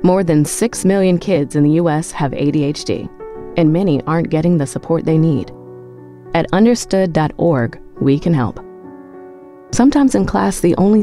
More than 6 million kids in the U.S. have ADHD, and many aren't getting the support they need. At understood.org, we can help. Sometimes in class, the only